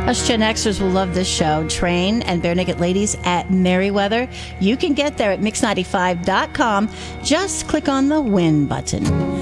Us Gen Xers will love this show. Train and Bare Naked Ladies at Merriweather. You can get there at mix95.com. Just click on the win button.